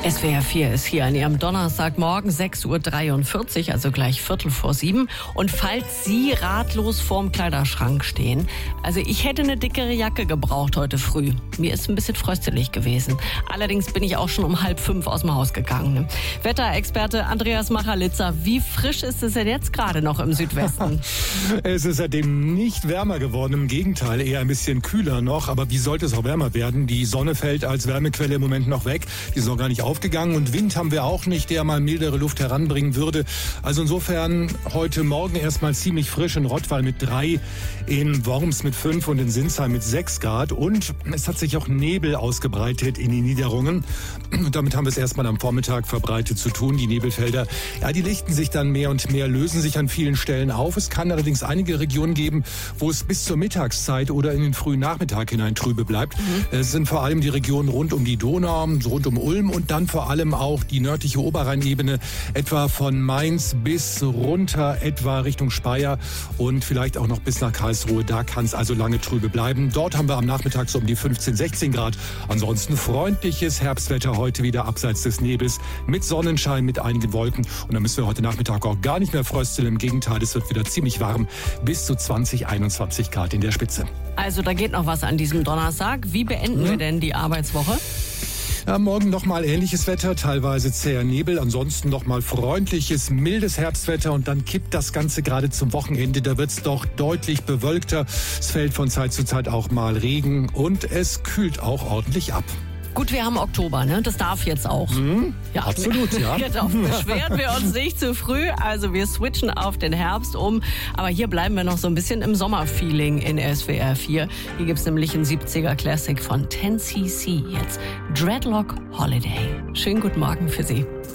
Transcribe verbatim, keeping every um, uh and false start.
S W R vier ist hier an Ihrem Donnerstagmorgen sechs Uhr dreiundvierzig, also gleich Viertel vor sieben. Und falls Sie ratlos vorm Kleiderschrank stehen, also ich hätte eine dickere Jacke gebraucht heute früh. Mir ist ein bisschen fröstelig gewesen. Allerdings bin ich auch schon um halb fünf aus dem Haus gegangen. Wetterexperte Andreas Machalitzer, wie frisch ist es denn jetzt gerade noch im Südwesten? Es ist seitdem nicht wärmer geworden, im Gegenteil, eher ein bisschen kühler noch. Aber wie sollte es auch wärmer werden? Die Sonne fällt als Wärmequelle im Moment noch weg. Die ist noch gar nicht aufgegangen. Und Wind haben wir auch nicht, der mal mildere Luft heranbringen würde. Also insofern heute Morgen erstmal ziemlich frisch in Rottweil mit drei, in Worms mit fünf und in Sinsheim mit sechs Grad. Und es hat sich auch Nebel ausgebreitet in die Niederungen. Und damit haben wir es erstmal am Vormittag verbreitet zu tun. Die Nebelfelder, ja, die lichten sich dann mehr und mehr, lösen sich an vielen Stellen auf. Es kann allerdings einige Regionen geben, wo es bis zur Mittagszeit oder in den frühen Nachmittag hinein trübe bleibt. Mhm. Es sind vor allem die Regionen rund um die Donau, rund um Ulm und dann vor allem auch die nördliche Oberrheinebene, etwa von Mainz bis runter, etwa Richtung Speyer und vielleicht auch noch bis nach Karlsruhe. Da kann es also lange trübe bleiben. Dort haben wir am Nachmittag so um die fünfzehn, sechzehn Grad. Ansonsten freundliches Herbstwetter heute wieder abseits des Nebels mit Sonnenschein, mit einigen Wolken. Und dann müssen wir heute Nachmittag auch gar nicht mehr frösteln. Im Gegenteil, es wird wieder ziemlich warm, bis zu zwanzig, einundzwanzig Grad in der Spitze. Also da geht noch was an diesem Donnerstag. Wie beenden hm? wir denn die Arbeitswoche? Ja, morgen nochmal ähnliches Wetter, teilweise zäher Nebel, ansonsten nochmal freundliches, mildes Herbstwetter und dann kippt das Ganze gerade zum Wochenende. Da wird's doch deutlich bewölkter. Es fällt von Zeit zu Zeit auch mal Regen und es kühlt auch ordentlich ab. Gut, wir haben Oktober, ne? Das darf jetzt auch. Mhm, ja, absolut, ja. Darauf beschweren wir uns nicht zu früh. Also wir switchen auf den Herbst um. Aber hier bleiben wir noch so ein bisschen im Sommerfeeling in S W R vier. Hier gibt's nämlich einen siebziger Classic von ten C C jetzt. Dreadlock Holiday. Schönen guten Morgen für Sie.